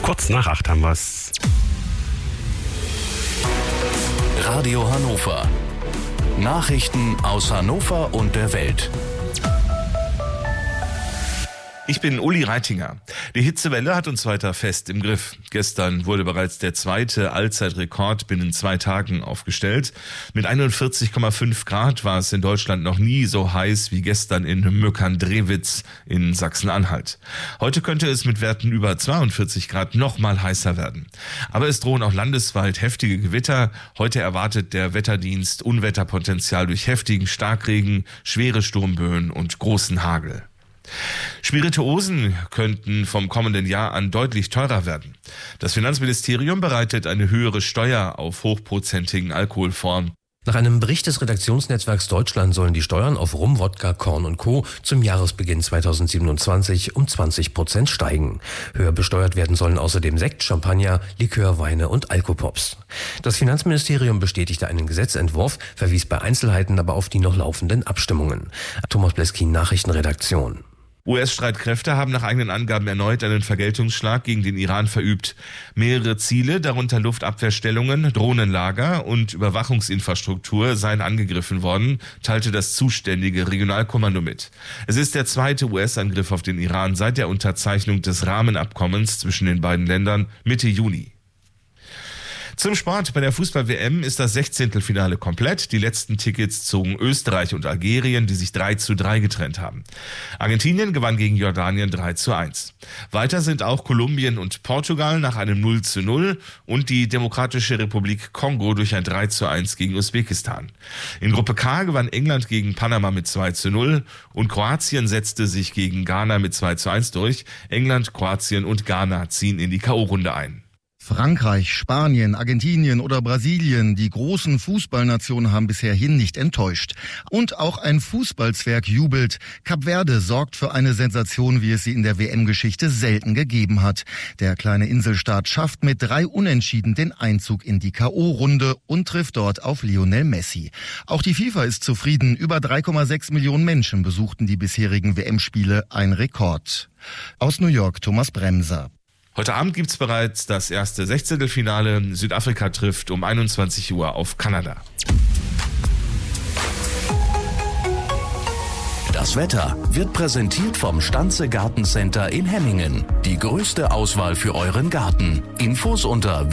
Kurz nach 8 haben wir's. Radio Hannover. Nachrichten aus Hannover und der Welt. Ich bin Uli Reitinger. Die Hitzewelle hat uns weiter fest im Griff. Gestern wurde bereits der zweite Allzeitrekord binnen 2 Tagen aufgestellt. Mit 41,5 Grad war es in Deutschland noch nie so heiß wie gestern in Möckern-Drewitz in Sachsen-Anhalt. Heute könnte es mit Werten über 42 Grad noch mal heißer werden. Aber es drohen auch landesweit heftige Gewitter. Heute erwartet der Wetterdienst Unwetterpotenzial durch heftigen Starkregen, schwere Sturmböen und großen Hagel. Spirituosen könnten vom kommenden Jahr an deutlich teurer werden. Das Finanzministerium bereitet eine höhere Steuer auf hochprozentigen Alkohol vor. Nach einem Bericht des Redaktionsnetzwerks Deutschland sollen die Steuern auf Rum, Wodka, Korn und Co. zum Jahresbeginn 2027 um 20% steigen. Höher besteuert werden sollen außerdem Sekt, Champagner, Likör, Weine und Alkopops. Das Finanzministerium bestätigte einen Gesetzentwurf, verwies bei Einzelheiten aber auf die noch laufenden Abstimmungen. Thomas Bleskin, Nachrichtenredaktion. US-Streitkräfte haben nach eigenen Angaben erneut einen Vergeltungsschlag gegen den Iran verübt. Mehrere Ziele, darunter Luftabwehrstellungen, Drohnenlager und Überwachungsinfrastruktur, seien angegriffen worden, teilte das zuständige Regionalkommando mit. Es ist der zweite US-Angriff auf den Iran seit der Unterzeichnung des Rahmenabkommens zwischen den beiden Ländern Mitte Juni. Zum Sport. Bei der Fußball-WM ist das 16. komplett. Die letzten Tickets zogen Österreich und Algerien, die sich 3:3 getrennt haben. Argentinien gewann gegen Jordanien 3:1. Weiter sind auch Kolumbien und Portugal nach einem 0:0 und die Demokratische Republik Kongo durch ein 3:1 gegen Usbekistan. In Gruppe K gewann England gegen Panama mit 2:0 und Kroatien setzte sich gegen Ghana mit 2:1 durch. England, Kroatien und Ghana ziehen in die K.O.-Runde ein. Frankreich, Spanien, Argentinien oder Brasilien, die großen Fußballnationen haben bisherhin nicht enttäuscht. Und auch ein Fußballzwerg jubelt. Kap Verde sorgt für eine Sensation, wie es sie in der WM-Geschichte selten gegeben hat. Der kleine Inselstaat schafft mit 3 Unentschieden den Einzug in die K.O.-Runde und trifft dort auf Lionel Messi. Auch die FIFA ist zufrieden. Über 3,6 Millionen Menschen besuchten die bisherigen WM-Spiele, ein Rekord. Aus New York, Thomas Bremser. Heute Abend gibt's bereits das erste 16. Südafrika trifft um 21 Uhr auf Kanada. Das Wetter wird präsentiert vom Stanze Gartencenter in Hemmingen. Die größte Auswahl für euren Garten. Infos unter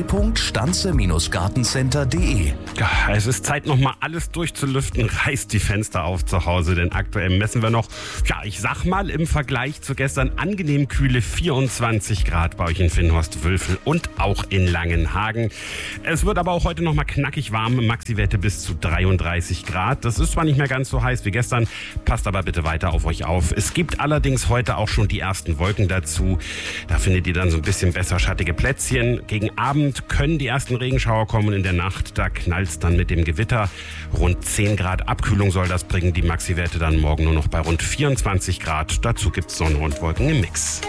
www.stanze-gartencenter.de. Ja, es ist Zeit, nochmal alles durchzulüften. Reißt die Fenster auf zu Hause, denn aktuell messen wir noch, ich sag mal, im Vergleich zu gestern angenehm kühle 24 Grad bei euch in Finnhorst-Wülfel und auch in Langenhagen. Es wird aber auch heute nochmal knackig warm, Maxi-Werte bis zu 33 Grad. Das ist zwar nicht mehr ganz so heiß wie gestern, passt aber bitte weiter auf euch auf. Es gibt allerdings heute auch schon die ersten Wolken dazu. Da findet ihr dann so ein bisschen besser schattige Plätzchen. Gegen Abend können die ersten Regenschauer kommen. In der Nacht, da knallt's dann mit dem Gewitter. Rund 10 Grad Abkühlung soll das bringen. Die Maxi-Werte dann morgen nur noch bei rund 24 Grad. Dazu gibt's Sonne und Wolken im Mix.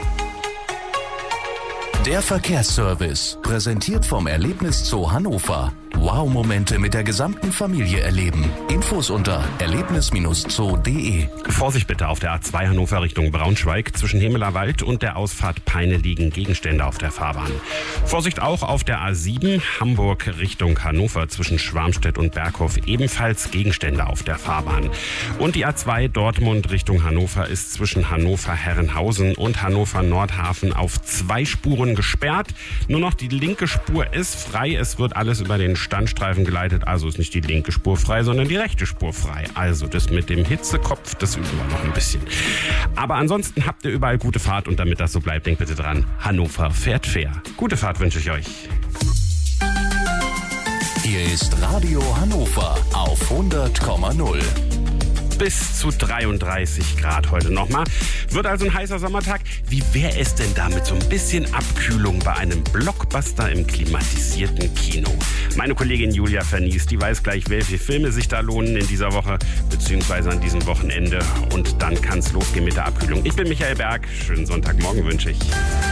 Der Verkehrsservice, präsentiert vom Erlebniszoo Hannover. Wow-Momente mit der gesamten Familie erleben. Infos unter erlebnis-zoo.de. Vorsicht bitte auf der A2 Hannover Richtung Braunschweig. Zwischen Hemeler Wald und der Ausfahrt Peine liegen Gegenstände auf der Fahrbahn. Vorsicht auch auf der A7 Hamburg Richtung Hannover. Zwischen Schwarmstedt und Berghof ebenfalls Gegenstände auf der Fahrbahn. Und die A2 Dortmund Richtung Hannover ist zwischen Hannover-Herrenhausen und Hannover-Nordhafen auf 2 Spuren gesperrt. Nur noch die linke Spur ist frei. Es wird alles über den Standstreifen geleitet, also ist nicht die linke Spur frei, sondern die rechte Spur frei. Also das mit dem Hitzekopf, das üben wir noch ein bisschen. Aber ansonsten habt ihr überall gute Fahrt und damit das so bleibt, denkt bitte dran, Hannover fährt fair. Gute Fahrt wünsche ich euch. Hier ist Radio Hannover auf 100,0. Bis zu 33 Grad heute nochmal. Wird also ein heißer Sommertag. Wie wäre es denn da mit so ein bisschen Abkühlung bei einem Blockbuster im klimatisierten Kino? Meine Kollegin Julia Vernies, die weiß gleich, welche Filme sich da lohnen in dieser Woche, beziehungsweise an diesem Wochenende. Und dann kann es losgehen mit der Abkühlung. Ich bin Michael Berg. Schönen Sonntagmorgen wünsche ich.